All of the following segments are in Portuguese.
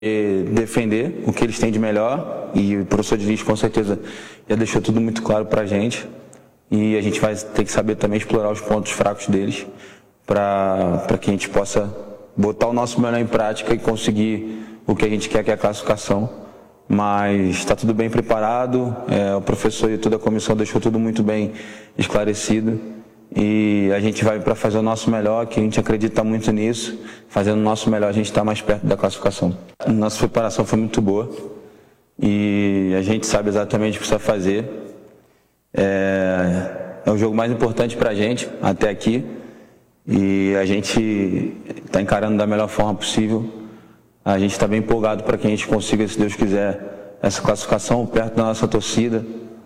defender o que eles têm de melhor, e o professor Diniz com certeza já deixou tudo muito claro para a gente, e a gente vai ter que saber também explorar os pontos fracos deles para que a gente possa botar o nosso melhor em prática e conseguir o que a gente quer, que é a classificação. Mas está tudo bem preparado, o professor e toda a comissão deixou tudo muito bem esclarecido, e a gente vai para fazer o nosso melhor, que a gente acredita muito nisso. Fazendo o nosso melhor, a gente está mais perto da classificação. Nossa preparação foi muito boa e a gente sabe exatamente o que precisa fazer. É o jogo mais importante para a gente até aqui, e a gente está encarando da melhor forma possível. A gente está bem empolgado para que a gente consiga, se Deus quiser, essa classificação perto da nossa torcida,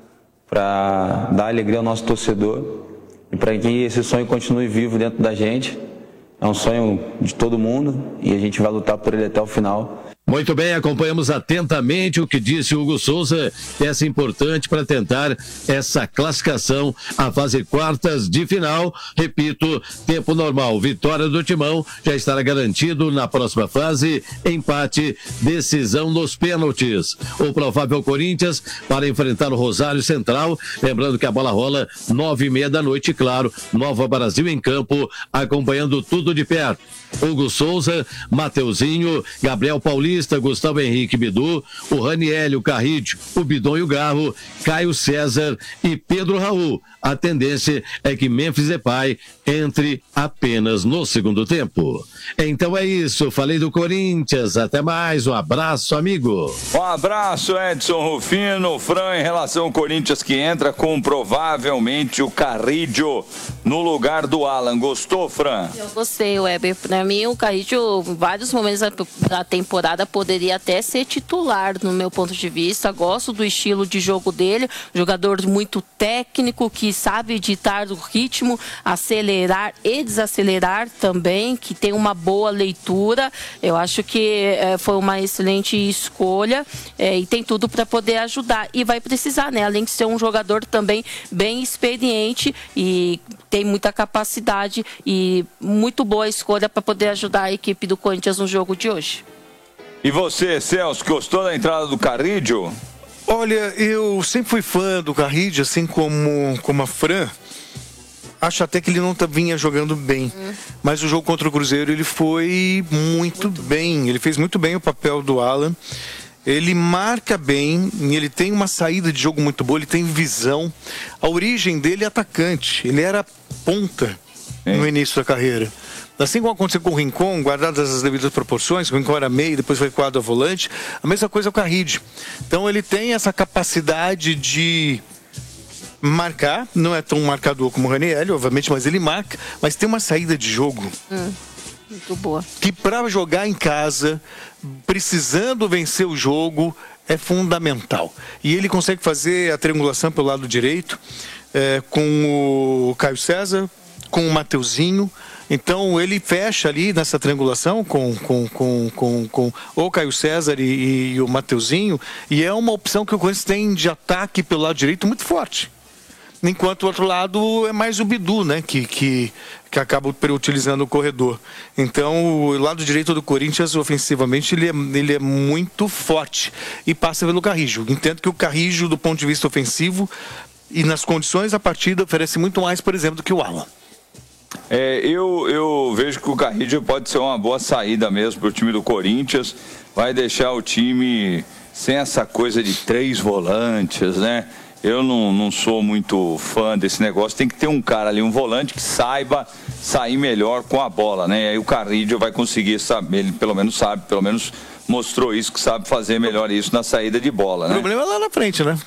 para dar alegria ao nosso torcedor e para que esse sonho continue vivo dentro da gente. É um sonho de todo mundo e a gente vai lutar por ele até o final. Muito bem, acompanhamos atentamente o que disse o Hugo Souza, peça importante para tentar essa classificação à fase quartas de final. Repito, tempo normal, vitória do Timão, já estará garantido na próxima fase, empate, decisão nos pênaltis. O provável Corinthians para enfrentar o Rosário Central, lembrando que a bola rola 9h30 da noite, claro, Nova Brasil em campo, acompanhando tudo de perto. Hugo Souza, Mateuzinho, Gabriel Paulista, Gustavo Henrique Bidu, o Raniel, o Carride, o Bidon e o Garro, Caio César e Pedro Raul. A tendência é que Memphis Depay entre apenas no segundo tempo. Então é isso, falei do Corinthians, até mais, um abraço, amigo. Um abraço, Edson Rufino. Fran, em relação ao Corinthians, que entra com provavelmente o Carrídio no lugar do Alan. Gostou, Fran? Eu gostei, Weber. Para mim, o Carrídio, em vários momentos da temporada, poderia até ser titular, no meu ponto de vista. Gosto do estilo de jogo dele, jogador muito técnico, que sabe ditar o ritmo, acelerar e desacelerar também, que tem uma boa leitura. Eu acho que foi uma excelente escolha e tem tudo para poder ajudar. E vai precisar, né? Além de ser um jogador também bem experiente e tem muita capacidade, e muito boa escolha para poder ajudar a equipe do Corinthians no jogo de hoje. E você, Celso, gostou da entrada do Carrídio? Olha, eu sempre fui fã do Carrídio, assim como a Fran. Acho até que ele não vinha jogando bem. Mas o jogo contra o Cruzeiro ele foi muito bem. Ele fez muito bem o papel do Alan. Ele marca bem, ele tem uma saída de jogo muito boa, ele tem visão. A origem dele é atacante. Ele era ponta no início da carreira. Assim como aconteceu com o Rincon, guardadas as devidas proporções, o Rincon era meio, depois foi quadro a volante, a mesma coisa com o Carride. Então ele tem essa capacidade de marcar, não é tão marcador como o Raniel, obviamente, mas ele marca, mas tem uma saída de jogo. Muito boa. Que para jogar em casa, precisando vencer o jogo, é fundamental. E ele consegue fazer a triangulação pelo lado direito, com o Caio César, com o Mateuzinho. Então ele fecha ali nessa triangulação com o Caio César e o Mateuzinho, e é uma opção que o Corinthians tem de ataque pelo lado direito muito forte. Enquanto o outro lado é mais o Bidu, né, que acaba utilizando o corredor. Então o lado direito do Corinthians ofensivamente ele é muito forte e passa pelo Carrídio. Entendo que o Carrídio, do ponto de vista ofensivo e nas condições da partida, oferece muito mais, por exemplo, do que o Alan. Eu vejo que o Carrídio pode ser uma boa saída mesmo para o time do Corinthians. Vai deixar o time sem essa coisa de 3 volantes, né? Eu não sou muito fã desse negócio. Tem que ter um cara ali, um volante que saiba sair melhor com a bola, né? E aí o Carrídio vai conseguir saber, ele pelo menos sabe, pelo menos mostrou isso, que sabe fazer melhor isso na saída de bola, né? O problema é lá na frente, né?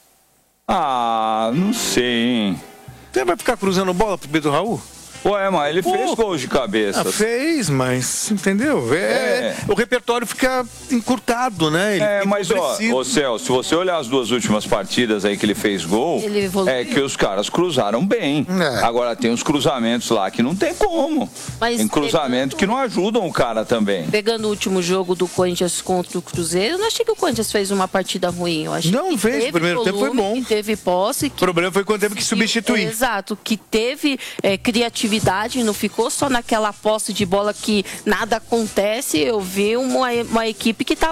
Não sei, hein? Você vai ficar cruzando bola pro Pedro Raul? Ué, mas ele fez gols de cabeça. Fez, mas, entendeu? O repertório fica encurtado, né? Mas, ô Celso, se você olhar as 2 últimas partidas aí que ele fez gol, é que os caras cruzaram bem. Agora tem uns cruzamentos lá que não tem como. Mas tem cruzamento que não ajudam o cara também. Pegando o último jogo do Corinthians contra o Cruzeiro, eu não achei que o Corinthians fez uma partida ruim. Eu achei não fez, o primeiro tempo foi bom. Que teve posse. O problema foi quando teve que substituir. Exato, que teve criatividade criatividade, não ficou só naquela posse de bola que nada acontece. Eu vi uma equipe que está